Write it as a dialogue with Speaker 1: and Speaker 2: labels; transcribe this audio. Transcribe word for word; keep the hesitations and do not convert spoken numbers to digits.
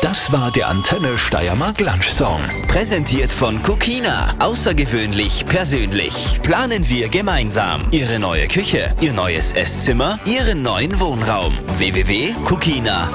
Speaker 1: Das war der Antenne Steiermark Lunch Song.
Speaker 2: Präsentiert von Cookina. Außergewöhnlich persönlich. Planen wir gemeinsam. Ihre neue Küche, Ihr neues Esszimmer, Ihren neuen Wohnraum. w w w punkt cookinah